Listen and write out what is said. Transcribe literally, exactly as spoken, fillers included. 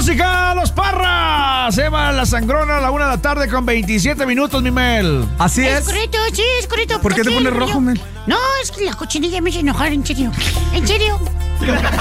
música, Los Parras. Eva La Sangrona a la una de la tarde con veintisiete minutos, mi Mel. Así es. Es correcto, sí, es correcto. ¿Por qué te Aquí, pones rojo, yo- Mel? No, es que la cochinilla me hace enojar, en serio. En serio.